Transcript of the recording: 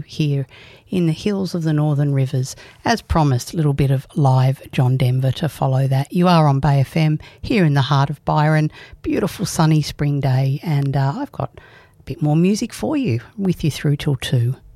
here in the hills of the Northern Rivers. As promised, a little bit of live John Denver to follow that. You are on Bay FM here in the heart of Byron. Beautiful sunny spring day, and I've got a bit more music for you, with you through till 2.